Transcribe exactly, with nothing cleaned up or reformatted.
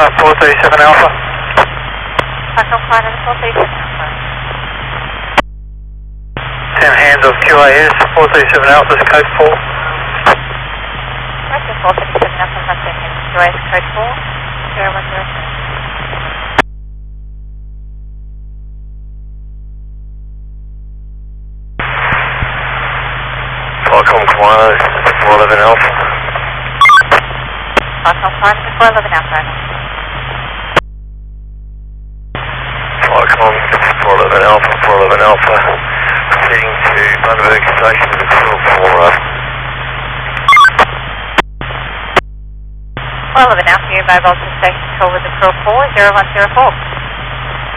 uh, four thirty-seven Alpha. Foxtrot flight at four thirty-seven Alpha. ten hands of Q A S, four thirty-seven Alpha, code four. Roger, four thirty-seven Alpha, ten hands of Q A S, code four, zero one zero seven. Qualcomm Quano, four eleven Alpha. Foxtrot flight at four eleven Alpha. Qualcomm four eleven Alpha, four eleven Alpha. Proceeding to Bundaberg Station with a crew of four. Uh, four eleven Alpha, you mobile to station call with the crew of four, zero one zero four.